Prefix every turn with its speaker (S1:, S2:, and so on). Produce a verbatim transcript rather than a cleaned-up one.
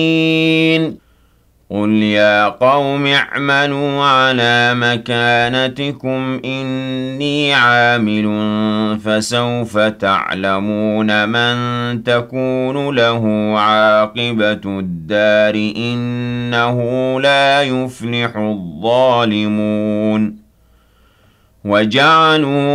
S1: قُلْ يَا قَوْمِ اعْمَلُوا عَلَىٰ مَكَانَتِكُمْ إِنِّي عَامِلٌ ۖ فَسَوْفَ تَعْلَمُونَ مَن تَكُونُ لَهُ عَاقِبَةُ الدَّارِ ۗ إِنَّهُ لَا يُفْلِحُ الظَّالِمُونَ وَجَعَلُوا